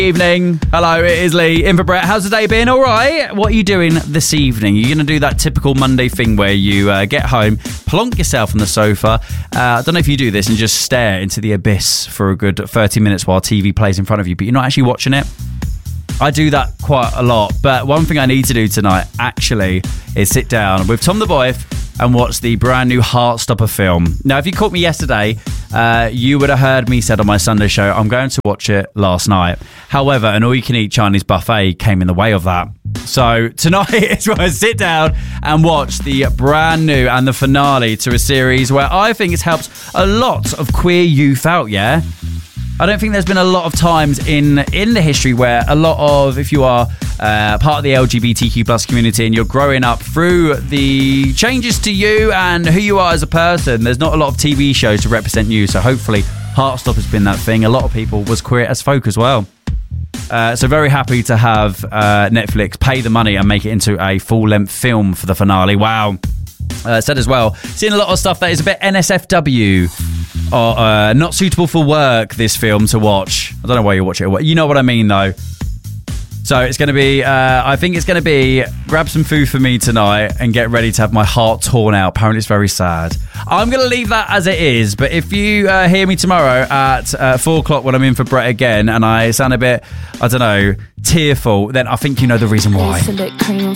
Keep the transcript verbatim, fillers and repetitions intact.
Evening. Hello, it is Lee in for Brett. How's the day been? All right. What are you doing this evening? You're going to do that typical Monday thing where you uh, get home, plonk yourself on the sofa. Uh, I don't know if you do this and just stare into the abyss for a good thirty minutes while T V plays in front of you, but you're not actually watching it. I do that quite a lot, but one thing I need to do tonight actually is sit down with Tom the Boyf and watch the brand new Heartstopper film. Now, if you caught me yesterday, uh, you would have heard me said on my Sunday show, I'm going to watch it last night. However, an all-you-can-eat Chinese buffet came in the way of that. So tonight is when I sit down and watch the brand new and the finale to a series where I think it's helped a lot of queer youth out, yeah? I don't think there's been a lot of times in in the history where a lot of, if you are uh, part of the L G B T Q plus community and you're growing up through the changes to you and who you are as a person, there's not a lot of T V shows to represent you. So hopefully Heartstopper's been that thing. A lot of people was queer as folk as well. Uh, so very happy to have uh, Netflix pay the money and make it into a full-length film for the finale. Wow. Uh, said as well, seeing a lot of stuff that is a bit N S F W or uh, not suitable for work, this film to watch. I don't know why you watch it. You know what I mean, though. So it's going to be, uh, I think it's going to be, grab some food for me tonight and get ready to have my heart torn out. Apparently it's very sad. I'm going to leave that as it is, but if you uh, hear me tomorrow at uh, four o'clock when I'm in for Brett again and I sound a bit, I don't know, tearful, then I think you know the reason why.